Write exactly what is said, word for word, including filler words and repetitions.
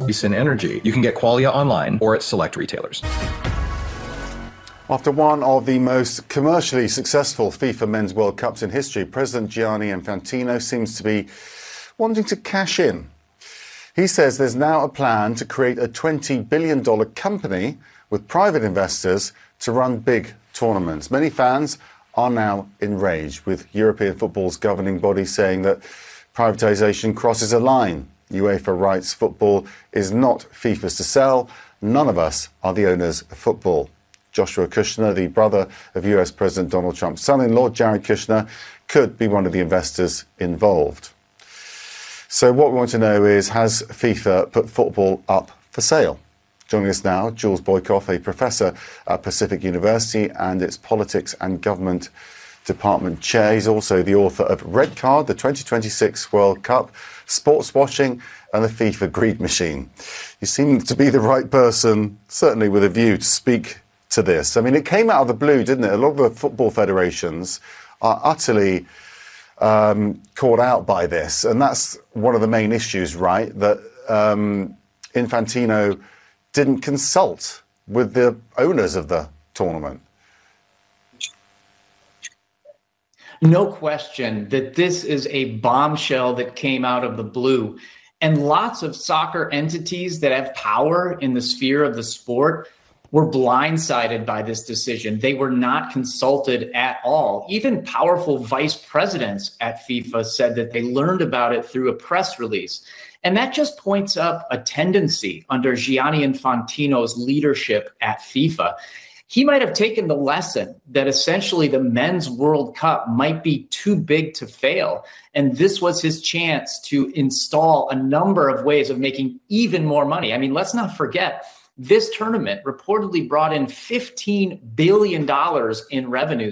in energy. You can get Qualia online or at select retailers. After one of the most commercially successful FIFA Men's World Cups in history, President Gianni Infantino seems to be wanting to cash in. He says there's now a plan to create a twenty billion dollars company with private investors to run big tournaments. Many fans are now enraged, with European football's governing body saying that privatisation crosses a line. UEFA writes football is not FIFA's to sell. None of us are the owners of football. Joshua Kushner, the brother of U S President Donald Trump's son-in-law, Jared Kushner, could be one of the investors involved. So what we want to know is, has FIFA put football up for sale? Joining us now, Jules Boykoff, a professor at Pacific University and its Politics and Government Department chair. He's also the author of Red Card, the twenty twenty-six World Cup, Sports Washing and the FIFA Greed Machine. You seem to be the right person, certainly with a view to speak to this. I mean, it came out of the blue, didn't it? A lot of the football federations are utterly um, caught out by this. And that's one of the main issues, right? That um, Infantino didn't consult with the owners of the tournament. No question that this is a bombshell that came out of the blue. And lots of soccer entities that have power in the sphere of the sport were blindsided by this decision. They were not consulted at all. Even powerful vice presidents at FIFA said that they learned about it through a press release. And that just points up a tendency under Gianni Infantino's leadership at FIFA. He might have taken the lesson that essentially the Men's World Cup might be too big to fail. And this was his chance to install a number of ways of making even more money. I mean, let's not forget, this tournament reportedly brought in fifteen billion dollars in revenues